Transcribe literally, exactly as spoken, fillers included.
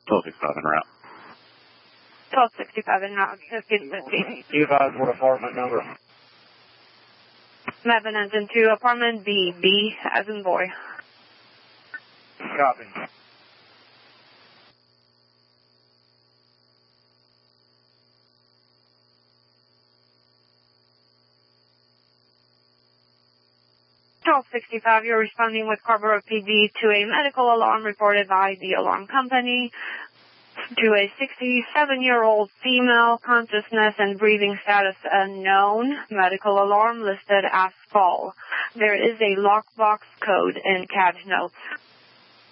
twelve sixty-five en route. twelve sixty-five en route. Just getting busy. You guys, what apartment number? Mavin engine two, apartment B, B as in boy. Copy. twelve sixty-five, you're responding with Scarborough P D to a medical alarm reported by the alarm company to a sixty-seven-year-old female, consciousness and breathing status unknown, medical alarm listed as fall. There is a lockbox code in C A D notes.